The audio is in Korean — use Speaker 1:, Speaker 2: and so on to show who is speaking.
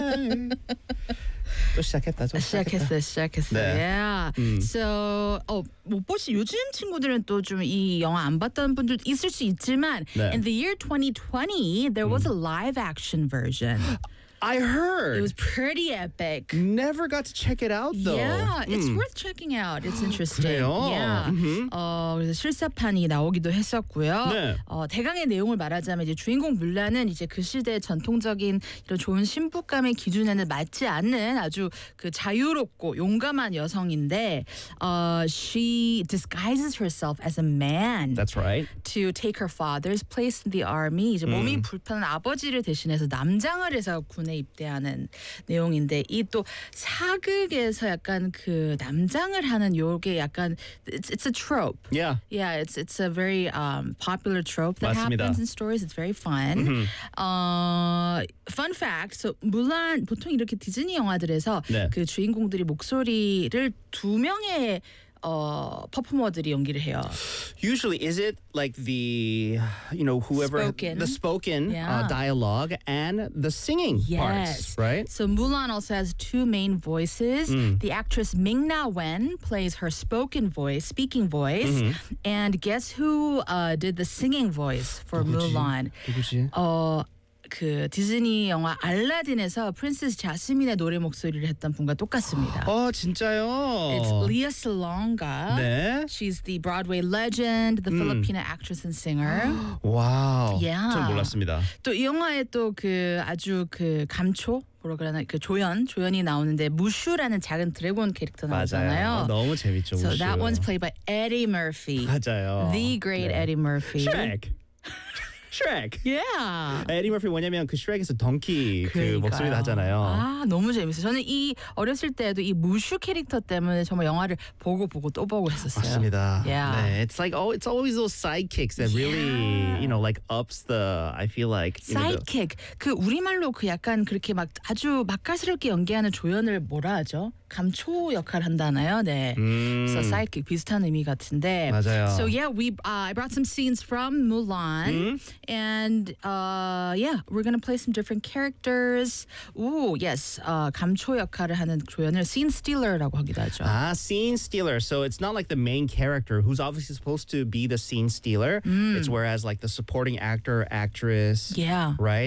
Speaker 1: tonight. 또 시작했다.
Speaker 2: 시작했어요.
Speaker 1: 네.
Speaker 2: Yeah. So, 못 보시 요즘 친구들은 또 좀 이 영화 안 봤던 분들도 있을 수 있지만
Speaker 1: 네.
Speaker 2: in the year 2020 there was a live action version.
Speaker 1: I heard.
Speaker 2: It was pretty epic.
Speaker 1: Never got to check it out though.
Speaker 2: Yeah, it's worth checking out. It's interesting.
Speaker 1: 그래요?
Speaker 2: Yeah. 그래서 실사판이 나오기도 했었고요.
Speaker 1: 네.
Speaker 2: 대강의 내용을 말하자면 이제 주인공 물란은 이제 그 시대의 전통적인 이런 좋은 신부감의 기준에는 맞지 않는 아주 그 자유롭고 용감한 여성인데, she disguises herself as a man.
Speaker 1: That's right.
Speaker 2: To take her father's place in the army. 이제 몸이 불편한 아버지를 대신해서 남장을 해서 군에 입대하는 내용인데, 이 또 사극에서 약간 그 남장을 하는 요게 약간 it's a trope.
Speaker 1: Yeah.
Speaker 2: Yeah, it's a very popular trope that
Speaker 1: 맞습니다.
Speaker 2: happens in stories. It's very fun. Fun fact. So 물론 보통 이렇게 디즈니 영화들에서
Speaker 1: 네.
Speaker 2: 그 주인공들이 목소리를 두 명의 퍼포머들이 연기를 해요.
Speaker 1: Usually, is it like the, whoever
Speaker 2: Spoken.
Speaker 1: the spoken
Speaker 2: Yeah.
Speaker 1: dialogue and the singing parts, right?
Speaker 2: So Mulan also has two main voices. The actress Ming-Na Wen plays her speaking voice. And guess who did the singing voice for Mulan?
Speaker 1: 누구지?
Speaker 2: 그 디즈니 영화 알라딘에서 프린세스 자스민의 노래 목소리를 했던 분과 똑같습니다.
Speaker 1: 진짜요?
Speaker 2: It's Lea Salonga.
Speaker 1: 네.
Speaker 2: She's the Broadway legend, the Filipino actress and singer.
Speaker 1: 와우.
Speaker 2: Yeah.
Speaker 1: 전 몰랐습니다.
Speaker 2: 또 이 영화에 또 그 아주 그 감초 뭐라 그러나 그 조연이 나오는데 무슈라는 작은 드래곤 캐릭터 나오잖아요.
Speaker 1: 맞아요. 너무 재밌죠.
Speaker 2: So
Speaker 1: 무슈.
Speaker 2: that one's played by Eddie Murphy.
Speaker 1: 맞아요.
Speaker 2: The great
Speaker 1: 네.
Speaker 2: Eddie Murphy.
Speaker 1: Shrek.
Speaker 2: Yeah.
Speaker 1: 에디 머피 뭐냐면 그 슈렉에서 덩키 그
Speaker 2: 그러니까요.
Speaker 1: 목소리도 하잖아요.
Speaker 2: 너무 재밌어요. 저는 이 어렸을 때도 이 무슈 캐릭터 때문에 정말 영화를 보고 또 보고 했었어요.
Speaker 1: 맞습니다.
Speaker 2: Yeah.
Speaker 1: 네, it's like it's always those sidekicks that really, like ups the. I feel like
Speaker 2: sidekick. 그 우리말로 그 약간 그렇게 막 아주 맛깔스럽게 연기하는 조연을 뭐라 하죠? 감초 역할 한다나요? 네. So sidekick 비슷한 의미 같은데.
Speaker 1: 맞아요.
Speaker 2: So yeah, I brought some scenes from Mulan, and we're gonna play some different characters. Ooh, yes. 감초 역할을 하는 조연을 scene stealer라고 하기도 하죠.
Speaker 1: Scene stealer. So it's not like the main character who's obviously supposed to be the scene stealer. It's whereas like the supporting actor, actress,
Speaker 2: Yeah.
Speaker 1: right?